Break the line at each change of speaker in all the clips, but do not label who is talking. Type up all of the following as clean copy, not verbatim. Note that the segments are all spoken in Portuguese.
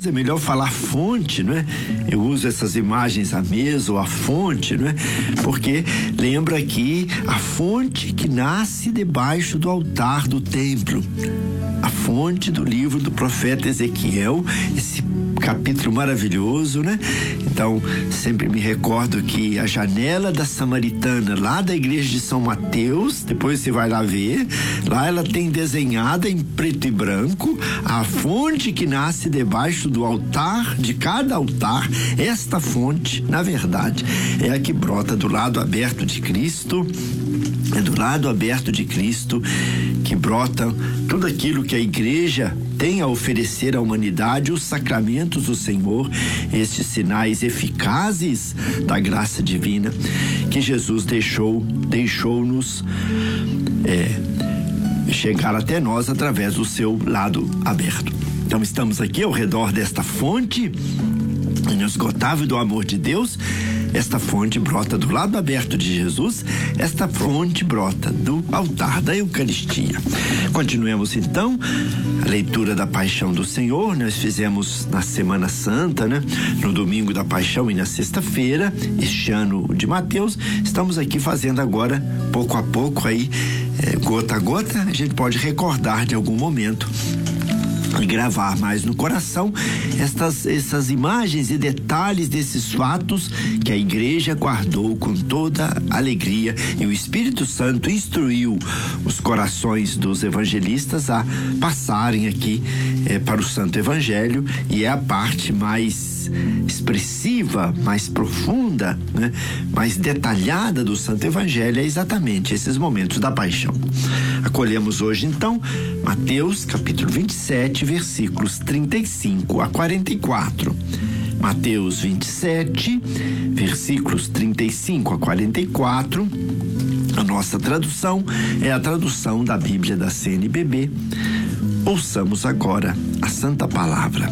Jesus, é melhor falar fonte, não é? Eu uso essas imagens, a mesa ou a fonte, não é? Porque lembra aqui a fonte que nasce debaixo do altar do templo. A fonte do livro do profeta Ezequiel, esse capítulo maravilhoso, né? Então, sempre me recordo que a janela da Samaritana, lá da igreja de São Mateus, depois você vai lá ver, lá ela tem desenhada em preto e branco a fonte que nasce debaixo do altar, de cada altar. Esta fonte, na verdade, é a que brota do lado aberto de Cristo. É do lado aberto de Cristo que brota tudo aquilo que a igreja tem a oferecer à humanidade, os sacramentos do Senhor, estes sinais eficazes da graça divina que Jesus deixou-nos chegar até nós através do seu lado aberto. Então estamos aqui ao redor desta fonte inesgotável do amor de Deus. Esta fonte brota do lado aberto de Jesus, esta fonte brota do altar da Eucaristia. Continuemos então a leitura da Paixão do Senhor. Nós fizemos na Semana Santa, né? No domingo da Paixão e na sexta-feira, este ano de Mateus. Estamos aqui fazendo agora, pouco a pouco aí, gota a gota, a gente pode recordar de algum momento e gravar mais no coração essas imagens e detalhes desses fatos que a igreja guardou com toda alegria, e o Espírito Santo instruiu os corações dos evangelistas a passarem aqui para o Santo Evangelho, e é a parte mais expressiva, mais profunda, né, mais detalhada do Santo Evangelho, é exatamente esses momentos da paixão. Acolhemos hoje então Mateus capítulo 27, versículos 35 a 44. Mateus 27, versículos 35 a 44. A nossa tradução é a tradução da Bíblia da CNBB. Ouçamos agora a Santa Palavra.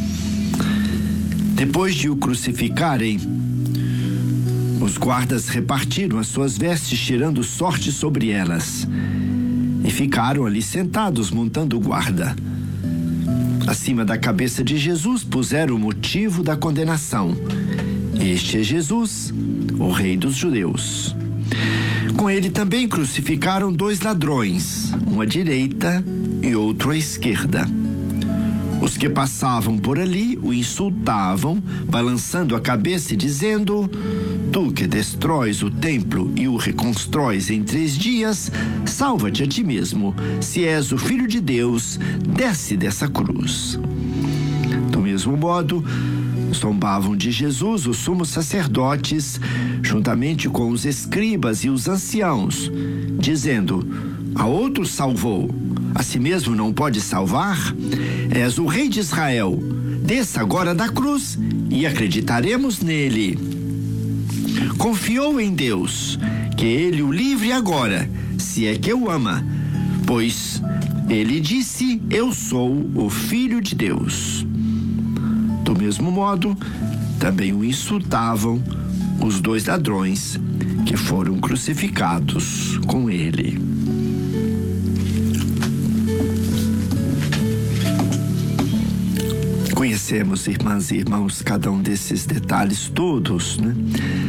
Depois de o crucificarem, os guardas repartiram as suas vestes, tirando sorte sobre elas, e ficaram ali sentados, montando guarda. Acima da cabeça de Jesus puseram o motivo da condenação: este é Jesus, o Rei dos Judeus. Com ele também crucificaram 2 ladrões, um à direita e outro à esquerda. Os que passavam por ali o insultavam, balançando a cabeça e dizendo: tu que destróis o templo e o reconstróis em 3 dias, salva-te a ti mesmo. Se és o Filho de Deus, desce dessa cruz. Do mesmo modo, zombavam de Jesus os sumos sacerdotes, juntamente com os escribas e os anciãos, dizendo: a outro salvou, a si mesmo não pode salvar? És o Rei de Israel. Desça agora da cruz e acreditaremos nele. Confiou em Deus, que ele o livre agora, se é que o ama, pois ele disse: eu sou o Filho de Deus. Do mesmo modo, também o insultavam os 2 ladrões que foram crucificados com ele. Conhecemos, irmãs e irmãos, cada um desses detalhes todos, né?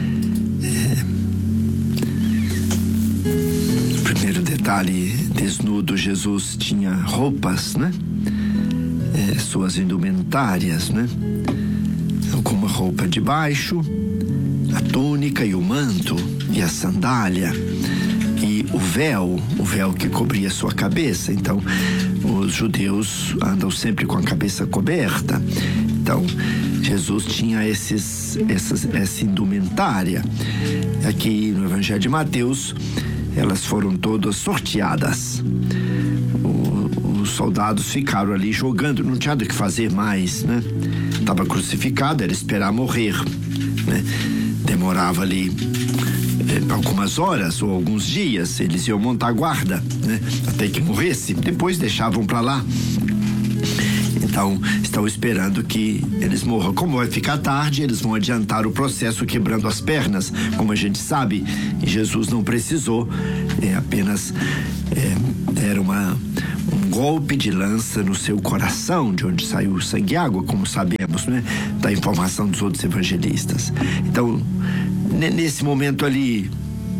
O primeiro detalhe, desnudo, Jesus tinha roupas, né? Suas indumentárias, né? Com uma roupa de baixo, a túnica e o manto e a sandália e o véu que cobria sua cabeça. Então, os judeus andam sempre com a cabeça coberta. Então, Jesus tinha essa indumentária. Aqui no Evangelho de Mateus, elas foram todas sorteadas. Os soldados ficaram ali jogando, não tinha nada o que fazer mais, né? Estava crucificado, era esperar morrer, né? Demorava ali algumas horas ou alguns dias, eles iam montar guarda, né? Até que morresse, depois deixavam para lá. Então, estão esperando que eles morram. Como vai ficar tarde, eles vão adiantar o processo quebrando as pernas, como a gente sabe. E Jesus não precisou, apenas era um golpe de lança no seu coração, de onde saiu o sangue e água, como sabemos. sabemos, né, da informação dos outros evangelistas. Então, nesse momento ali,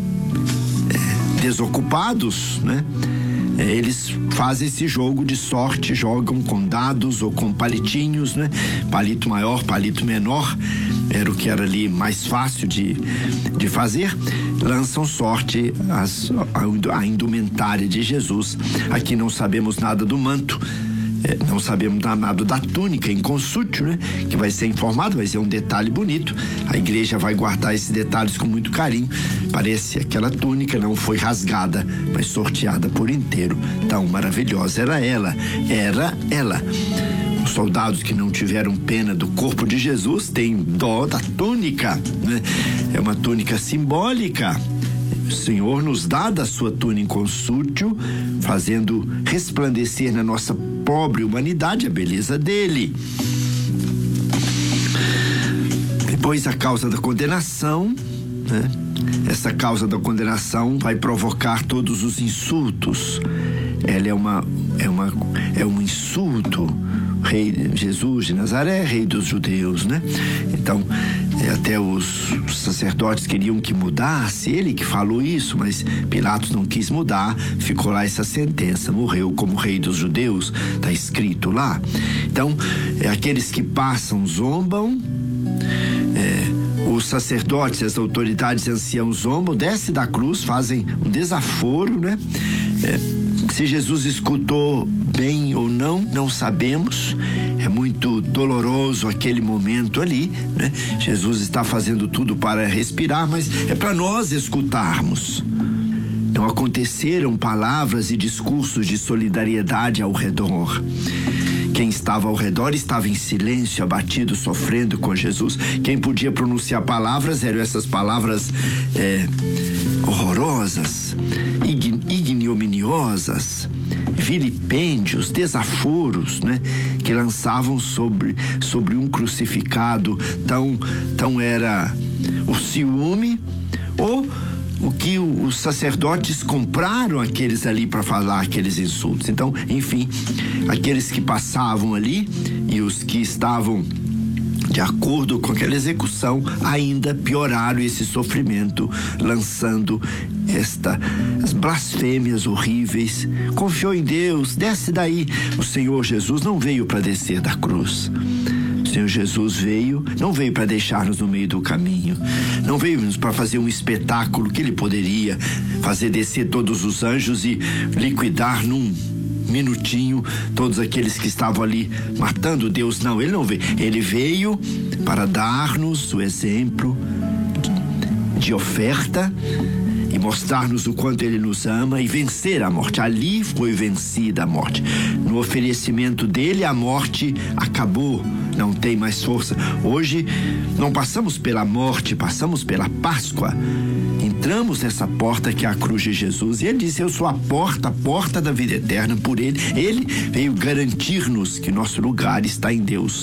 desocupados, né, eles fazem esse jogo de sorte, jogam com dados ou com palitinhos, né? Palito maior, palito menor, era o que era ali mais fácil de fazer. Lançam sorte a indumentária de Jesus. Aqui não sabemos nada do manto, não sabemos nada da túnica em consútil, né? Que vai ser informado, vai ser um detalhe bonito. A igreja vai guardar esses detalhes com muito carinho. Parece aquela túnica não foi rasgada, mas sorteada por inteiro. Tão maravilhosa era ela. Os soldados que não tiveram pena do corpo de Jesus têm dó da túnica, né? É uma túnica simbólica. O Senhor nos dá da sua túnica inconsútil, fazendo resplandecer na nossa pobre humanidade a beleza dele. Depois a causa da condenação, né? Essa causa da condenação vai provocar todos os insultos. Ela é um insulto. Rei Jesus de Nazaré, rei dos judeus, né? Então, até os sacerdotes queriam que mudasse, ele que falou isso, mas Pilatos não quis mudar, ficou lá essa sentença, morreu como rei dos judeus, está escrito lá. Então, aqueles que passam zombam, os sacerdotes, as autoridades anciãos zombam, desce da cruz, fazem um desaforo, né? Se Jesus escutou bem ou não sabemos. É muito doloroso aquele momento ali, né? Jesus está fazendo tudo para respirar, mas é para nós escutarmos. Não aconteceram palavras e discursos de solidariedade ao redor. Quem estava ao redor estava em silêncio, abatido, sofrendo com Jesus. Quem podia pronunciar palavras eram essas palavras horrorosas, ignominiosas, vilipêndios, desaforos, né? Que lançavam sobre um crucificado. Tão era o ciúme ou o que os sacerdotes compraram aqueles ali para falar aqueles insultos. Então, enfim, aqueles que passavam ali e os que estavam de acordo com aquela execução ainda pioraram esse sofrimento, lançando as blasfêmias horríveis. Confiou em Deus, desce daí. O Senhor Jesus não veio para descer da cruz. O Senhor Jesus não veio para deixar-nos no meio do caminho. Não veio para fazer um espetáculo que ele poderia fazer descer todos os anjos e liquidar num minutinho todos aqueles que estavam ali matando Deus. Não, ele não veio. Ele veio para dar-nos o exemplo de oferta e mostrar-nos o quanto ele nos ama e vencer a morte. Ali foi vencida a morte. No oferecimento dele, a morte acabou, não tem mais força. Hoje não passamos pela morte, passamos pela Páscoa. Entramos nessa porta que é a cruz de Jesus, e ele disse: eu sou a porta da vida eterna. Por ele veio garantir-nos que nosso lugar está em Deus.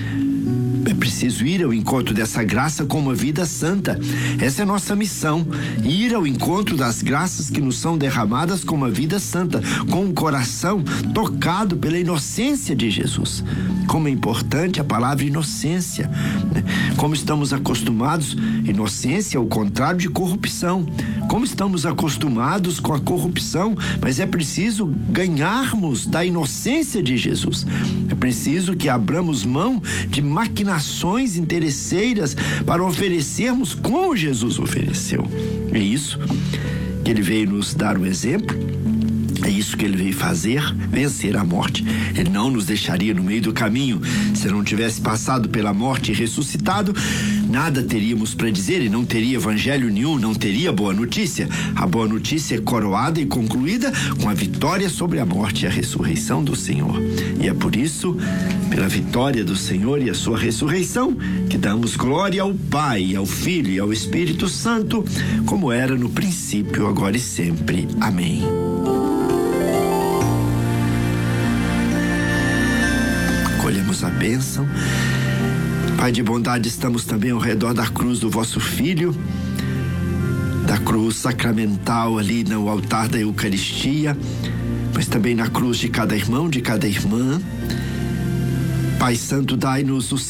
É preciso ir ao encontro dessa graça com uma vida santa. Essa é a nossa missão, ir ao encontro das graças que nos são derramadas com uma vida santa, com um coração tocado pela inocência de Jesus. Como é importante a palavra inocência, né? Como estamos acostumados, inocência é o contrário de corrupção. Como estamos acostumados com a corrupção, mas é preciso ganharmos da inocência de Jesus. É preciso que abramos mão de maquinações interesseiras para oferecermos como Jesus ofereceu. É isso que ele veio nos dar o exemplo. É isso que ele veio fazer, vencer a morte. Ele não nos deixaria no meio do caminho. Se não tivesse passado pela morte e ressuscitado, nada teríamos para dizer, e não teria evangelho nenhum, não teria boa notícia. A boa notícia é coroada e concluída com a vitória sobre a morte e a ressurreição do Senhor. E é por isso, pela vitória do Senhor e a sua ressurreição, que damos glória ao Pai, ao Filho e ao Espírito Santo, como era no princípio, agora e sempre. Amém. Colhemos a bênção. Pai de bondade, estamos também ao redor da cruz do vosso Filho, da cruz sacramental ali no altar da Eucaristia, mas também na cruz de cada irmão, de cada irmã. Pai Santo, dai-nos o